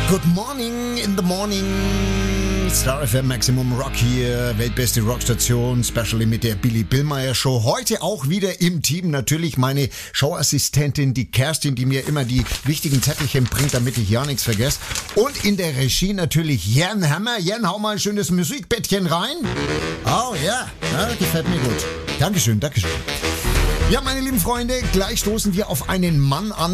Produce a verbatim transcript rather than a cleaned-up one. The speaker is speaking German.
Good morning in the morning. Star F M Maximum Rock hier, weltbeste Rockstation, specially mit der Billy Billmeyer Show. Heute auch wieder im Team natürlich meine Showassistentin, die Kerstin, die mir immer die wichtigen Zettelchen bringt, damit ich ja nichts vergesse. Und in der Regie natürlich Jan Hammer. Jan, hau mal ein schönes Musikbettchen rein. Oh ja, ja, gefällt mir gut. Dankeschön, Dankeschön. Ja, meine lieben Freunde, gleich stoßen wir auf einen Mann an,